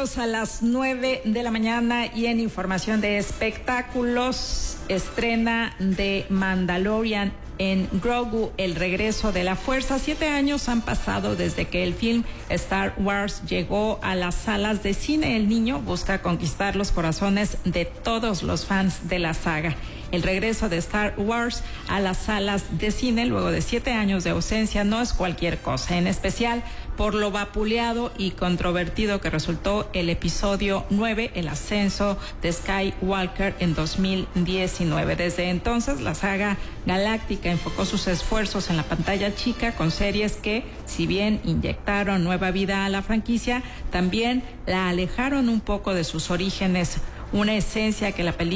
Amigos, a las 9 de la mañana y en información de espectáculos, estrena de Mandalorian en Grogu, el regreso de la fuerza. 7 años han pasado desde que el film Star Wars llegó a las salas de cine. El niño busca conquistar los corazones de todos los fans de la saga. El regreso de Star Wars a las salas de cine luego de 7 años de ausencia no es cualquier cosa, en especial por lo vapuleado y controvertido que resultó el episodio 9, el ascenso de Skywalker en 2019. Desde entonces, la saga galáctica enfocó sus esfuerzos en la pantalla chica con series que, si bien inyectaron nueva vida a la franquicia, también la alejaron un poco de sus orígenes, una esencia que la película